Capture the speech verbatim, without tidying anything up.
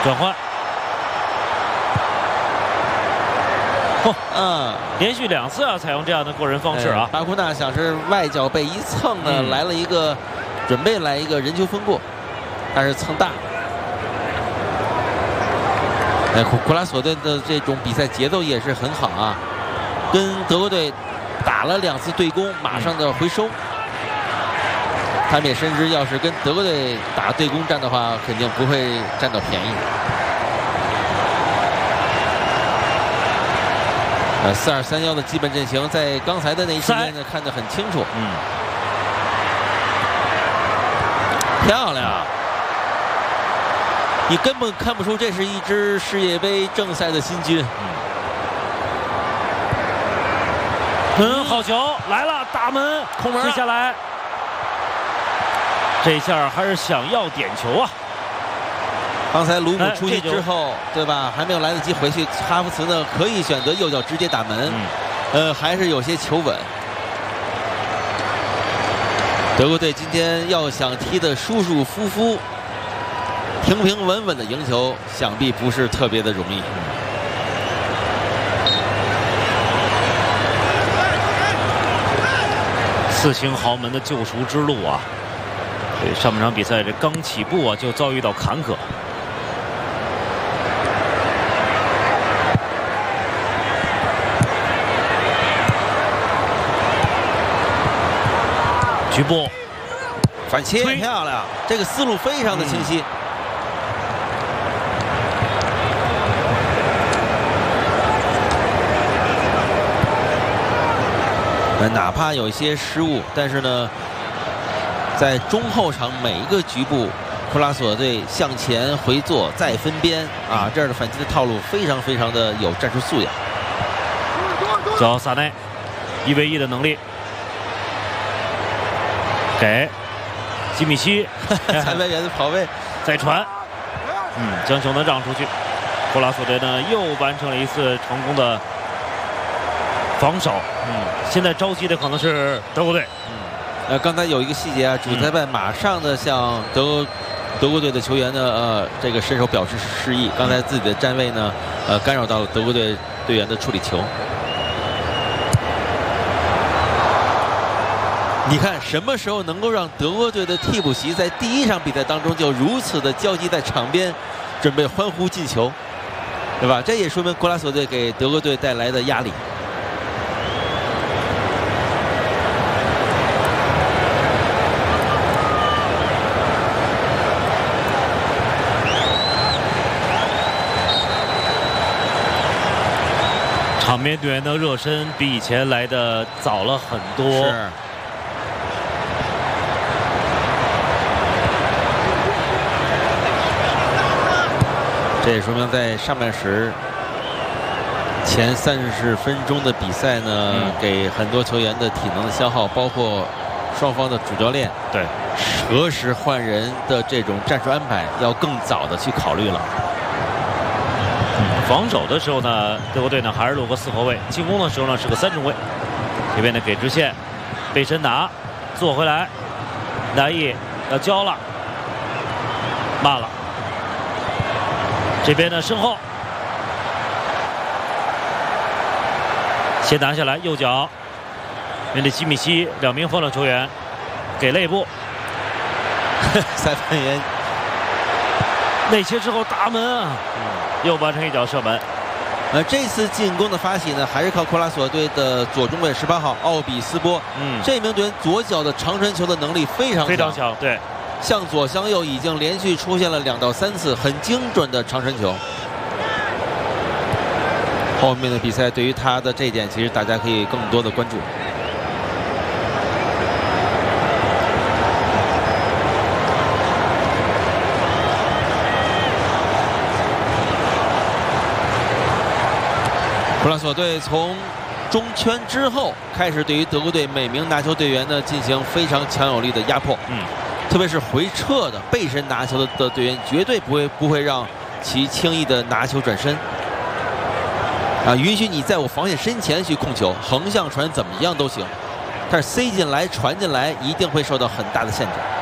转换。嚯， 嗯， 连续两次啊，采用这样的过人方式啊。 巴库纳想是外脚背一蹭呢， 嗯、 来了一个准备来一个人球分过，但是蹭大。哎，库库拉索队的这种比赛节奏也是很好啊，跟德国队打了两次对攻，马上的回收。他们也深知，要是跟德国队打对攻战的话，肯定不会占到便宜。呃，四二三一的基本阵型，在刚才的那一瞬间呢，看得很清楚。 嗯， 漂亮！你根本看不出这是一支世界杯正赛的新军。 嗯，好球来了，大门空门。 接下来，这下还是想要点球啊！ 刚才卢姆出去之后，对吧？还没有来得及回去，哈弗茨呢可以选择右脚直接打门，嗯、呃，还是有些求稳。德国队今天要想踢得舒舒服服、平平稳稳的赢球，想必不是特别的容易。 四星豪门的救赎之路啊！对，上半场比赛这刚起步啊，就遭遇到坎坷。局部反切漂亮，这个思路非常的清晰。嗯、哪怕有一些失误，但是呢，在中后场每一个局部，库拉索队向前回做再分边啊，这样的反击的套路非常非常的有战术素养。 叫萨内，一 v 一的能力。给基米希， 裁判员的跑位， 再传，嗯，将球呢让出去。库拉索队呢又完成了一次成功的防守。嗯，现在着急的可能是德国队。 嗯，呃，刚才有一个细节啊，主裁判马上的向德国、嗯、德国队的球员呢，呃，这个伸手表示示意。刚才自己的站位呢，呃，干扰到了德国队队员的处理球。你看什么时候能够让德国队的替补席在第一场比赛当中就如此的焦急在场边准备欢呼进球，对吧？这也说明库拉索队给德国队带来的压力。 场边队员的热身比以前来的早了很多。 是。这也说明在上半时前三十分钟的比赛呢，嗯、给很多球员的体能的消耗，包括双方的主教练对何时换人的这种战术安排，要更早的去考虑了。 嗯、防守的时候呢，德国队呢还是落个四后卫；进攻的时候呢是个三中卫。这边呢给直线，背身拿，做回来，拿意要交了，慢了。这边呢身后，先拿下来，右脚面对基米希，两名防守球员给肋部， 裁判员内切之后大门啊，嗯、又完成一脚射门。 呃，这次进攻的发起呢，还是靠库拉索队的左中卫十八号奥比斯波。嗯，这名队员左脚的长传球的能力非常非常强，对。 向左向右已经连续出现了两到三次很精准的长传球。后面的比赛对于他的这一点，其实大家可以更多的关注。库拉索队从中圈之后开始，对于德国队每名拿球队员呢进行非常强有力的压迫。嗯。特别是回撤的背身拿球的的队员，绝对不会不会让其轻易的拿球转身，啊，允许你在我防线身前去控球，横向传怎么样都行，但是塞进来传进来一定会受到很大的限制。